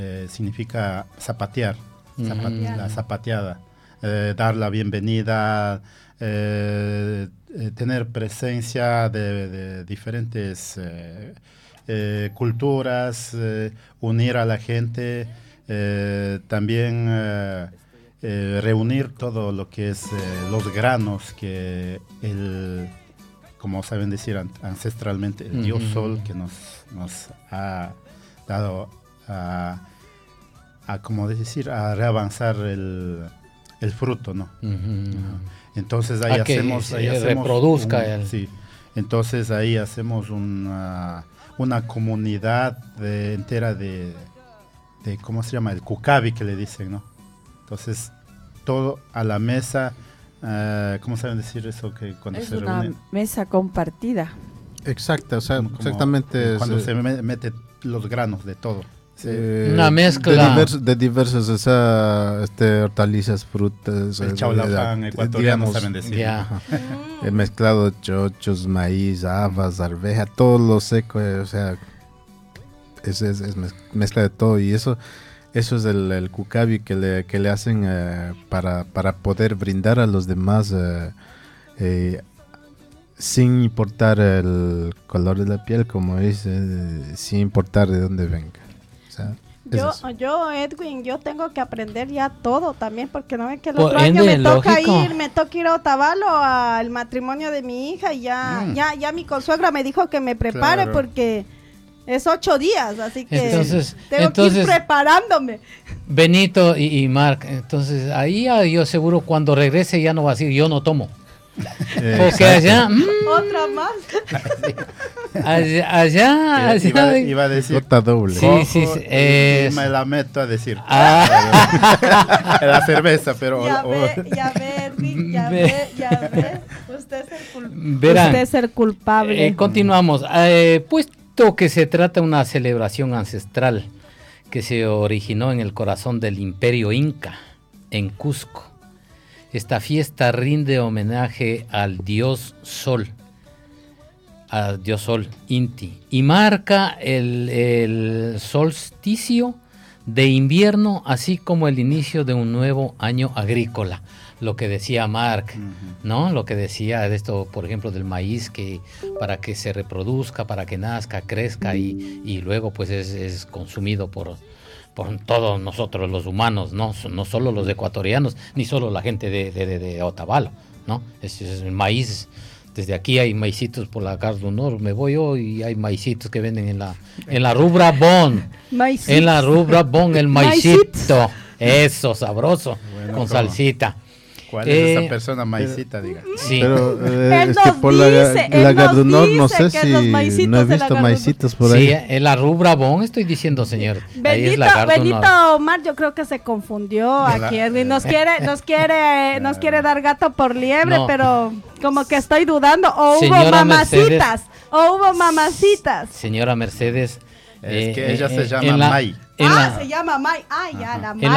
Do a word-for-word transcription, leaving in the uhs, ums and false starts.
eh, significa zapatear, zapat Mm. la zapateada, eh, dar la bienvenida, eh, eh, tener presencia de, de diferentes eh, eh, culturas, eh, unir a la gente, eh, también eh, eh, reunir todo lo que es eh, los granos que el, como saben decir an ancestralmente, el Uh-huh. dios sol que nos, nos ha dado a, a como decir, a reavanzar el, el fruto, ¿no? Uh-huh. Uh-huh. Entonces ahí a que hacemos, se ahí hacemos reproduzca un, el... sí. Entonces ahí hacemos una, una comunidad de, entera de, de, ¿cómo se llama? El cucabi que le dicen, ¿no? Entonces todo a la mesa, uh, ¿cómo saben decir eso? Que cuando es se una reúnen, mesa compartida. Exacto, o sea, como, exactamente. cuando es, se me, mete los granos de todo. eh, Una mezcla. De, divers, de diversas, o sea, este, hortalizas, frutas. El eh, chaulafán eh, ecuatoriano, digamos, saben decir. Ya. He mezclado chochos, maíz, habas, arveja, todo lo seco, eh, o sea, es, es, es mezcla de todo. Y eso eso es el, el cucabi que le, que le hacen eh, para, para poder brindar a los demás eh, eh, sin importar el color de la piel, como dice, eh, sin importar de dónde venga. O sea, Yo, yo, Edwin, yo tengo que aprender ya todo también, porque no ven que el Por otro año ende, me toca lógico. ir, me toca ir a Otavalo al matrimonio de mi hija y ya, Mm. ya, ya mi consuegra me dijo que me prepare Claro. porque es ocho días, así que Entonces- tengo entonces- que ir preparándome. Benito y, y Marc, entonces ahí ya yo seguro cuando regrese ya no va a decir yo no tomo. eh, Porque exacto. allá, mm, Otra más. allá, allá, allá- Iba, iba a decir, Gota doble. Sí, cojo sí, sí, y es- me la meto a decir. Ah. La cerveza, pero... Ya o- ve, ya ve, Edwin, ya Ve. ve, ya ve. Usted es el, cul- Verán, usted es el culpable. Eh, continuamos. Eh, puesto que se trata de una celebración ancestral que se originó en el corazón del imperio inca, en Cusco, esta fiesta rinde homenaje al dios Sol, al dios Sol Inti, y marca el, el solsticio de invierno, así como el inicio de un nuevo año agrícola. Lo que decía Marc, Ujú. ¿no? Lo que decía de esto, por ejemplo, del maíz, que para que se reproduzca, para que nazca, crezca y, y luego pues es, es consumido por, por todos nosotros los humanos, ¿no? No solo los ecuatorianos, ni solo la gente de, de, de, de Otavalo, ¿no? Es, es el maíz. Desde aquí hay maicitos por la Carlos Honor, me voy yo y hay maicitos que venden en la en la Rubra Bon. Maicitos. En la Rubra Bon el Maicitos. maicito. Eso, sabroso, Bueno, con ¿cómo? salsita. ¿Cuál es Eh, esa persona maicita, diga? Sí. Pero eh, Él es que nos por la, dice, él la nos Gardunor no dice sé que los si maicitos no he de la visto Gardunor. maicitos por Sí, ahí. en la Rubra Bon estoy diciendo, señor. Ahí es Benito, la Gardunor. Benito Omar, yo creo que se confundió Ya la- aquí. Edwin. Nos quiere, nos quiere, nos quiere dar gato por liebre, No. pero como que estoy dudando. O hubo Señora mamacitas, o hubo mamacitas. Señora Mercedes. Es eh, que ella eh, se en llama la- May. en ah, la- se llama May. Ah, ya, la en May.